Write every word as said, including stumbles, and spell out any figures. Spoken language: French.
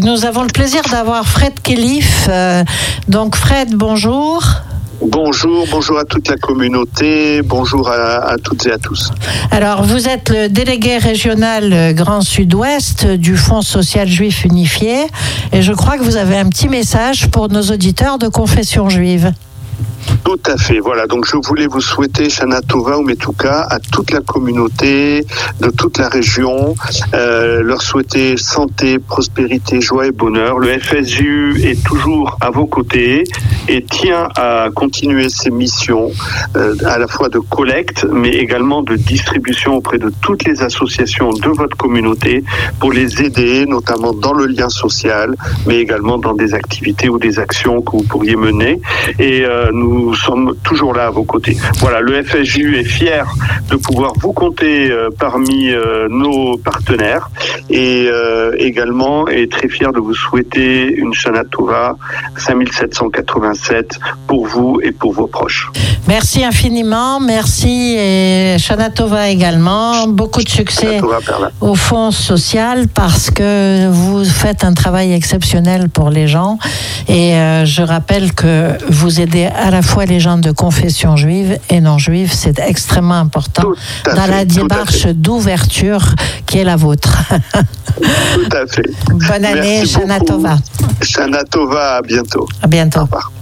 Nous avons le plaisir d'avoir Fred Khelif. Euh, donc Fred, bonjour. Bonjour, bonjour à toute la communauté, bonjour à, à toutes et à tous. Alors, vous êtes le délégué régional Grand Sud-Ouest du Fonds social juif unifié et je crois que vous avez un petit message pour nos auditeurs de confession juive. Tout à fait, voilà, donc je voulais vous souhaiter Shana Tova ou Metuka à toute la communauté de toute la région, euh, leur souhaiter santé, prospérité, joie et bonheur. Le F S J U est toujours à vos côtés et tient à continuer ses missions euh, à la fois de collecte mais également de distribution auprès de toutes les associations de votre communauté pour les aider, notamment dans le lien social, mais également dans des activités ou des actions que vous pourriez mener. Et euh, nous Nous sommes toujours là à vos côtés. Voilà, le F S J U est fier de pouvoir vous compter euh, parmi euh, nos partenaires et euh, également est très fier de vous souhaiter une Shana Tova cinq mille sept cent quatre-vingt-sept pour vous et pour vos proches. Merci infiniment, merci et Shana Tova également. Beaucoup de succès Tova, au Fonds social parce que vous faites un travail exceptionnel pour les gens et euh, je rappelle que vous aidez à la fois les gens de confession juive et non juive, c'est extrêmement important dans fait, la démarche d'ouverture qui est la vôtre. Tout à fait. Bonne année, Shana Tova. Shana Tova, à bientôt. À bientôt. Au revoir.